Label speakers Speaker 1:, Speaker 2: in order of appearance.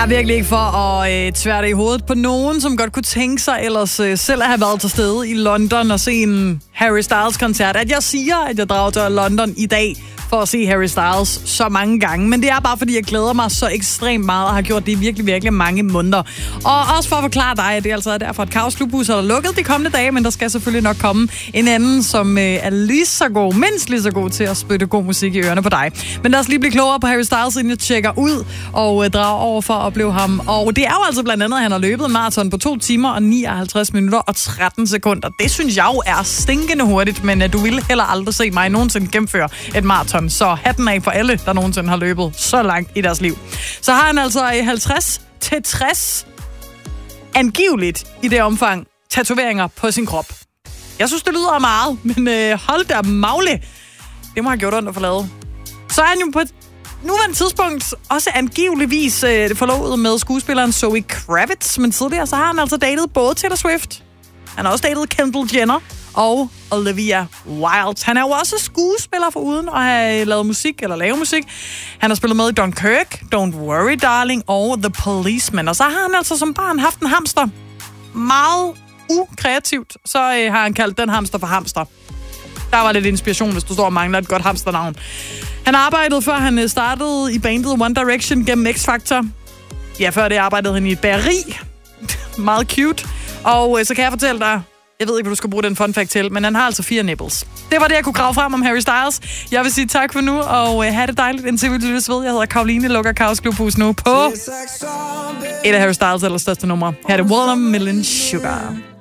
Speaker 1: er virkelig ikke for at tværte i hovedet på nogen, som godt kunne tænke sig ellers selv at have været til stede i London og se en Harry Styles-koncert. At jeg siger, at jeg drager til London i dag for at se Harry Styles så mange gange. Men det er bare, fordi jeg glæder mig så ekstremt meget og har gjort det i virkelig, virkelig mange måneder. Og også for at forklare dig, at det altså er derfor, at Kaos Klubhus er lukket de kommende dage, men der skal selvfølgelig nok komme en anden, som er lige så god, mindst lige så god til at spytte god musik i ørerne på dig. Men lad os lige blive klogere på Harry Styles, inden jeg tjekker ud og drager over for at opleve ham. Og det er jo altså blandt andet, at han har løbet en maraton på 2 timer og 59 minutter og 13 sekunder. Det synes jeg jo er stinkende hurtigt, men du ville heller aldrig se mig nogensinde gennemføre et maraton. Så hatten af for alle, der nogensinde har løbet så langt i deres liv. Så har han altså 50-60 angiveligt i det omfang tatoveringer på sin krop. Jeg synes, det lyder meget, men hold da magle. Det må have gjort ondt at få lavet. Så er han jo på nuværende tidspunkt også angiveligvis forlovet med skuespilleren Zoe Kravitz, men tidligere så har han altså datet både Taylor Swift, han har også datet Kendall Jenner og Olivia Wilde. Han er jo også skuespiller foruden at have lavet musik, eller lave musik. Han har spillet med i Dunkirk, Don't Worry Darling og The Policeman. Og så har han altså som barn haft en hamster. Meget ukreativt, så har han kaldt den hamster for Hamster. Der var lidt inspiration, hvis du står og mangler et godt hamsternavn. Han arbejdede, før han startede i bandet One Direction gennem X-Factor. Ja, før det arbejdede han i et bageri. Meget cute. Og så kan jeg fortælle dig, jeg ved ikke, hvad du skal bruge den fun fact til, men han har altså 4 nipples. Det var det, jeg kunne grave frem om Harry Styles. Jeg vil sige tak for nu, og have det dejligt, indtil vi lyttes ved. Jeg hedder Karoline, lukker Kaos Klubhus nu på et af Harry Styles' allerstørste numre. Her er det Watermelon Sugar.